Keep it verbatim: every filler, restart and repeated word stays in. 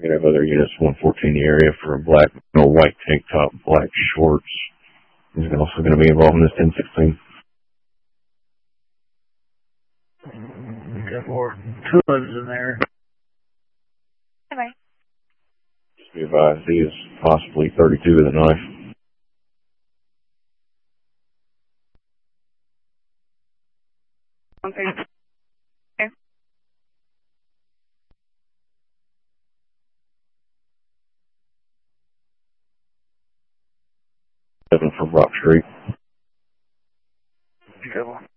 We're going to have other units, one fourteen in the area for a black, no white tank top, black shorts. He's also going to be involved in this ten sixteen. Got more tools in there. Bye. Just be advised, he is possibly thirty-two with a knife. Okay. Okay. Seven from Rock Street. Be careful.